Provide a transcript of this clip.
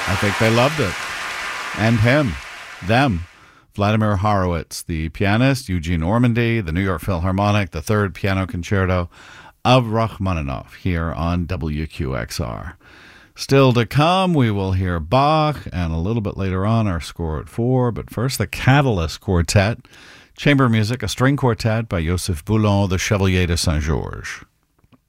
I think they loved it. And him. Them. Vladimir Horowitz, the pianist, Eugene Ormandy, the New York Philharmonic, the third piano concerto of Rachmaninoff here on WQXR. Still to come, we will hear Bach, and a little bit later on our score at 4. But first, the Catalyst Quartet, chamber music, a string quartet by Joseph Boulon, the Chevalier de Saint-Georges.